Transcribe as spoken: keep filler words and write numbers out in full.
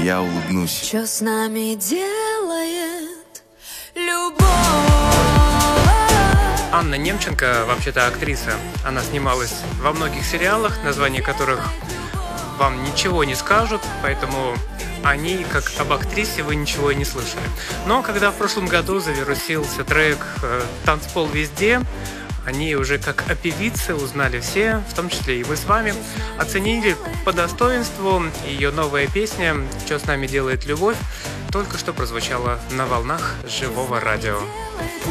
я улыбнусь. Что с нами делает любовь? Анна Немченко, вообще-то актриса. Она снималась во многих сериалах, названия которых вам ничего не скажут, поэтому о ней, как об актрисе, вы ничего и не слышали. Но когда в прошлом году завирусился трек «Танцпол везде», о ней уже как о певице узнали все, в том числе и мы с вами, оценили по достоинству. Ее новая песня «Что с нами делает любовь» только что прозвучала на волнах живого радио.